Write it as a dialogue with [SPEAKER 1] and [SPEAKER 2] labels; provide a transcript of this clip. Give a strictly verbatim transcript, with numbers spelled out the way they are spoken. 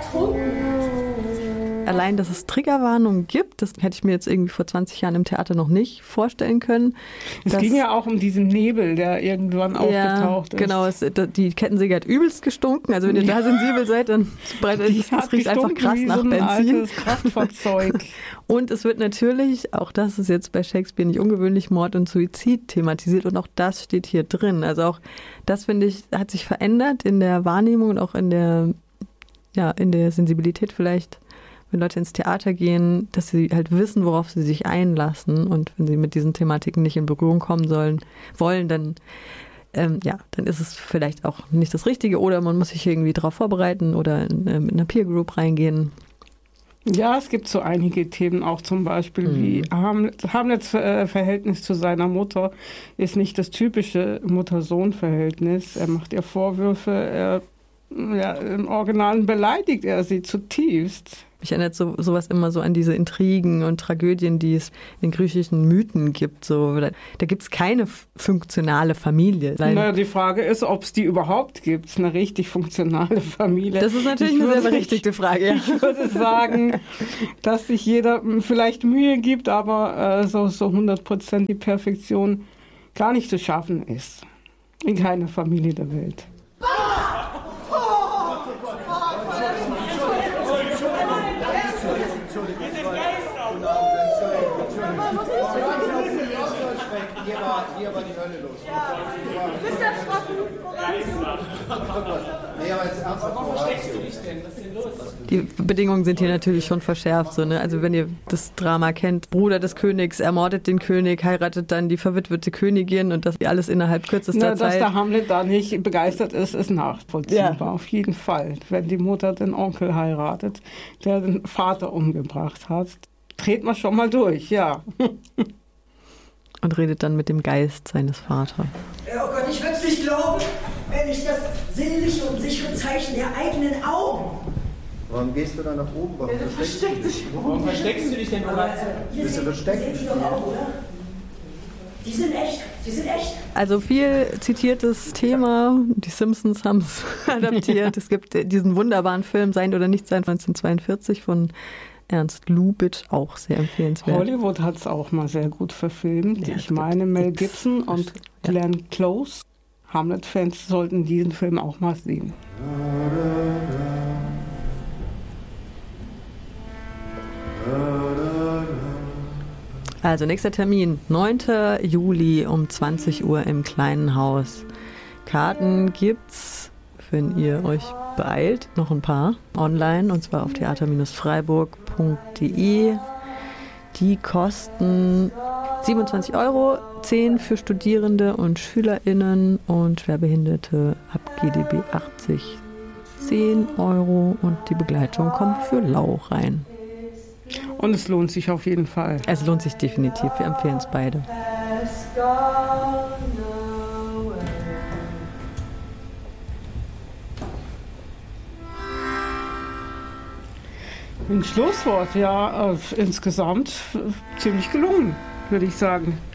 [SPEAKER 1] Allein, dass es Triggerwarnungen gibt, das hätte ich mir jetzt irgendwie vor zwanzig Jahren im Theater noch nicht vorstellen können.
[SPEAKER 2] Es ging ja auch um diesen Nebel, der irgendwann
[SPEAKER 1] ja,
[SPEAKER 2] aufgetaucht ist.
[SPEAKER 1] Genau, es, die Kettensäge hat übelst gestunken. Also wenn ihr da sensibel seid, dann es riecht einfach krass nach
[SPEAKER 2] so ein
[SPEAKER 1] Benzin.
[SPEAKER 2] Altes Kraftfahrzeug.
[SPEAKER 1] Und es wird natürlich, auch das ist jetzt bei Shakespeare nicht ungewöhnlich, Mord und Suizid thematisiert und auch das steht hier drin. Also auch das, finde ich, hat sich verändert in der Wahrnehmung und auch in der, ja, in der Sensibilität vielleicht, wenn Leute ins Theater gehen, dass sie halt wissen, worauf sie sich einlassen und wenn sie mit diesen Thematiken nicht in Berührung kommen sollen, wollen, dann ähm, ja, dann ist es vielleicht auch nicht das Richtige oder man muss sich irgendwie darauf vorbereiten oder in, äh, mit einer Peer Group reingehen.
[SPEAKER 2] Ja, es gibt so einige Themen auch zum Beispiel mhm. wie Hamlet, Hamlets äh, Verhältnis zu seiner Mutter ist nicht das typische Mutter-Sohn-Verhältnis. Er macht ihr Vorwürfe, er, ja, im Original beleidigt er sie zutiefst.
[SPEAKER 1] Mich erinnert so, sowas immer so an diese Intrigen und Tragödien, die es in griechischen Mythen gibt. So, da da gibt es keine funktionale Familie.
[SPEAKER 2] Na, die Frage ist, ob es die überhaupt gibt, eine richtig funktionale Familie.
[SPEAKER 1] Das ist natürlich ich eine sehr berechtigte Frage. Ja.
[SPEAKER 2] Ich würde sagen, dass sich jeder vielleicht Mühe gibt, aber äh, so, so hundert Prozent die Perfektion gar nicht zu schaffen ist. In keiner Familie der Welt.
[SPEAKER 3] Hier war die Hölle los. Bist du erschrocken? Nee, aber jetzt ernsthaft. Warum versteckst du dich denn? Was ist denn los?
[SPEAKER 1] Die Bedingungen sind hier natürlich schon verschärft. So, ne? Also wenn ihr das Drama kennt, Bruder des Königs ermordet den König, heiratet dann die verwitwete Königin und das alles innerhalb kürzester
[SPEAKER 2] Na,
[SPEAKER 1] Zeit.
[SPEAKER 2] Dass der Hamlet da nicht begeistert ist, ist nachvollziehbar.
[SPEAKER 1] Ja.
[SPEAKER 2] Auf jeden Fall. Wenn die Mutter den Onkel heiratet, der den Vater umgebracht hat, dreht man schon mal durch, ja.
[SPEAKER 1] Und redet dann mit dem Geist seines Vaters.
[SPEAKER 4] Oh Gott, ich würde es nicht glauben, wenn ich das sinnliche und sichere Zeichen der eigenen Augen.
[SPEAKER 3] Warum gehst du da nach oben? Warum
[SPEAKER 4] ja,
[SPEAKER 3] versteckst,
[SPEAKER 4] versteckst
[SPEAKER 3] du dich?
[SPEAKER 4] Warum
[SPEAKER 3] versteckst du dich denn bereits? Bist du versteckt?
[SPEAKER 4] Seht ihr doch auch, oder? Die sind echt, die sind echt.
[SPEAKER 1] Also viel zitiertes Thema. Die Simpsons haben es adaptiert. Es gibt diesen wunderbaren Film Sein oder Nichtsein von neunzehnhundertzweiundvierzig von Ernst Lubitsch, auch sehr empfehlenswert.
[SPEAKER 2] Hollywood hat es auch mal sehr gut verfilmt. Ja, ich meine, Mel Gibson und ja. Glenn Close, Hamlet-Fans, sollten diesen Film auch mal sehen.
[SPEAKER 1] Also nächster Termin, neunter Juli um zwanzig Uhr im Kleinen Haus. Karten gibt's, wenn ihr euch beeilt, noch ein paar online, und zwar auf theater freiburg punkt de. Die kosten siebenundzwanzig Euro, zehn für Studierende und SchülerInnen und Schwerbehinderte ab G D B achtzig zehn Euro und die Begleitung kommt für lau rein.
[SPEAKER 2] Und es lohnt sich auf jeden Fall.
[SPEAKER 1] Es lohnt sich definitiv, wir empfehlen es beide.
[SPEAKER 2] Ein Schlusswort, ja, äh, insgesamt äh, ziemlich gelungen, würde ich sagen.